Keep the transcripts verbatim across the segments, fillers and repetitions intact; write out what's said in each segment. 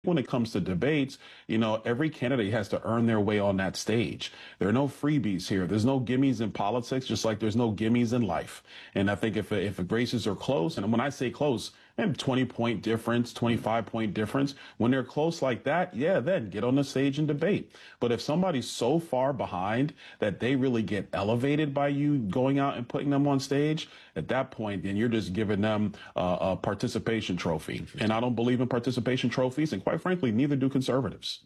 When it comes to debates, you know, every candidate has to earn their way on that stage. There are no freebies here. There's no gimmies in politics, just like there's no gimmies in life. And I think if if the races are close, and when I say close, and twenty point difference, twenty-five point difference, when they're close like that, yeah, then get on the stage and debate. But if somebody's so far behind that they really get elevated by you going out and putting them on stage, at that point, then you're just giving them uh, a participation trophy. And I don't believe in participation trophies, and quite frankly, neither do conservatives.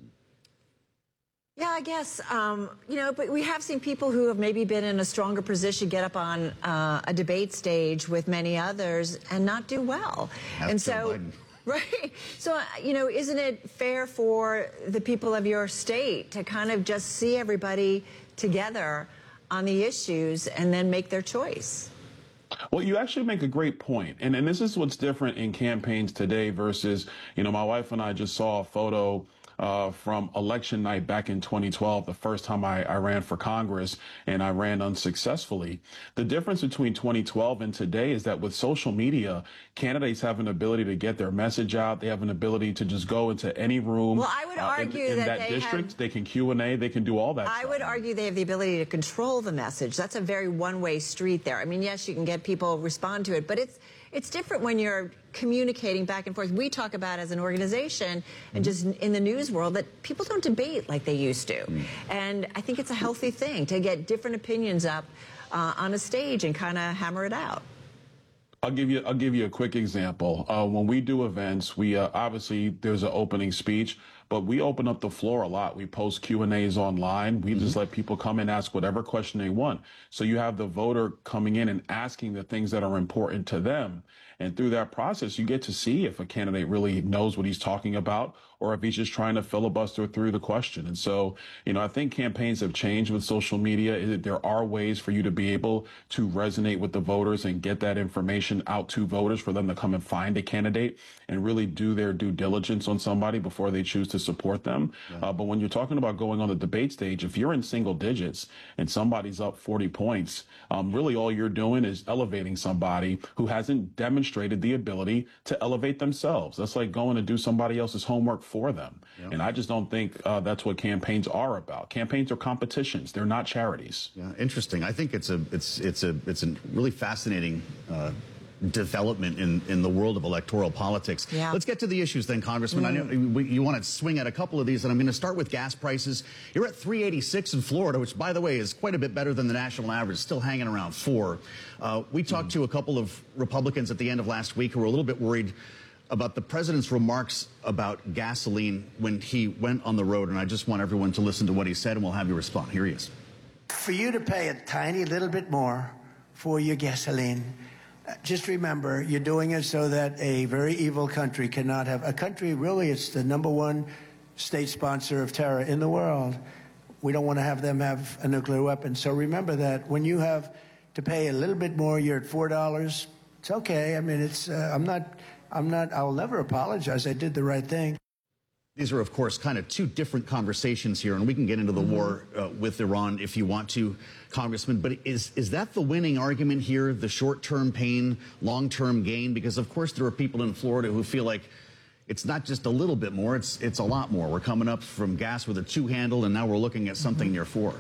Yeah, I guess, um, you know, but we have seen people who have maybe been in a stronger position get up on uh, a debate stage with many others and not do well. That's and so, right. So, you know, isn't it fair for the people of your state to kind of just see everybody together on the issues and then make their choice? Well, you actually make a great point. And, and this is what's different in campaigns today versus, you know, my wife and I just saw a photo Uh, from election night back in twenty twelve, the first time I, I ran for Congress, and I ran unsuccessfully. The difference between twenty twelve and today is that with social media, candidates have an ability to get their message out. They have an ability to just go into any room. Well, I would uh, argue in, in that, that they district. have, they can Q and A. They can do all that I stuff. would argue they have the ability to control the message. That's a very one-way street there. I mean, yes, you can get people respond to it, but it's it's different when you're communicating back and forth. We talk about as an organization and just in the news world that people don't debate like they used to. And I think it's a healthy thing to get different opinions up uh, on a stage and kind of hammer it out. I'll give you. I'll give you a quick example. Uh, when we do events, we uh, obviously there's an opening speech, but we open up the floor a lot. We post Q and A's online. We mm-hmm. just let people come and ask whatever question they want. So you have the voter coming in and asking the things that are important to them. And through that process, you get to see if a candidate really knows what he's talking about or if he's just trying to filibuster through the question. And so, you know, I think campaigns have changed with social media. There are ways for you to be able to resonate with the voters and get that information out to voters for them to come and find a candidate and really do their due diligence on somebody before they choose to support them. Yeah. Uh, but when you're talking about going on the debate stage, if you're in single digits and somebody's up forty points, um, really all you're doing is elevating somebody who hasn't demonstrated the ability to elevate themselves. That's like going to do somebody else's homework for them. Yep. And I just don't think uh, that's what campaigns are about. Campaigns are competitions. They're not charities. Yeah, interesting. I think it's a it's it's a it's a really fascinating uh, development in in the world of electoral politics. Yeah. Let's get to the issues then, Congressman. Mm. I know we, you want to swing at a couple of these, and I'm going to start with gas prices. You're at three eighty-six in Florida, which, by the way, is quite a bit better than the national average, still hanging around four. Uh, we talked mm. to a couple of Republicans at the end of last week who were a little bit worried about the president's remarks about gasoline when he went on the road, and I just want everyone to listen to what he said, and we'll have you respond. Here he is. For you to pay a tiny little bit more for your gasoline, just remember, you're doing it so that a very evil country cannot have... A country, really, it's the number one state sponsor of terror in the world. We don't want to have them have a nuclear weapon. So remember that when you have to pay a little bit more, you're at four dollars. It's okay. I mean, it's... Uh, I'm not... I'm not, I'll never apologize. I did the right thing. These are, of course, kind of two different conversations here, and we can get into the mm-hmm. war uh, with Iran if you want to, Congressman. But is, is that the winning argument here, the short-term pain, long-term gain? Because, of course, there are people in Florida who feel like it's not just a little bit more, it's, it's a lot more. We're coming up from gas with a two-handle, and now we're looking at something mm-hmm. near four.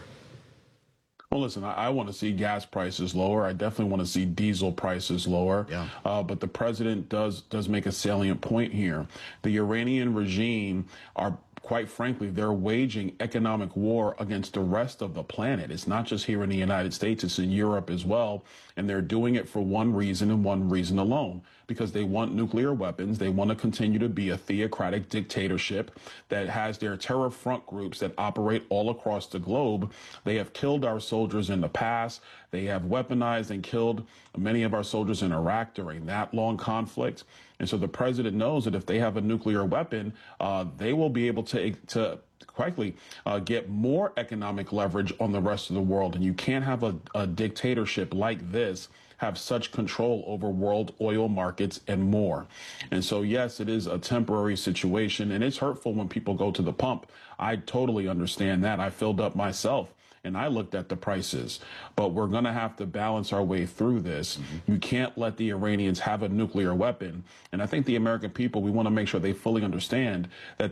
Well, listen, I, I want to see gas prices lower. I definitely want to see diesel prices lower. Yeah. Uh, but the president does does make a salient point here. The Iranian regime are, quite frankly, they're waging economic war against the rest of the planet. It's not just here in the United States, it's in Europe as well. And they're doing it for one reason and one reason alone, because they want nuclear weapons. They want to continue to be a theocratic dictatorship that has their terror front groups that operate all across the globe. They have killed our soldiers in the past. They have weaponized and killed many of our soldiers in Iraq during that long conflict. And so the president knows that if they have a nuclear weapon, uh, they will be able to, to quickly uh, get more economic leverage on the rest of the world. And you can't have a, a dictatorship like this have such control over world oil markets and more. And so, yes, it is a temporary situation, and it's hurtful when people go to the pump. I totally understand that. I filled up myself, and I looked at the prices. But we're going to have to balance our way through this. Mm-hmm. You can't let the Iranians have a nuclear weapon. And I think the American people, we want to make sure they fully understand that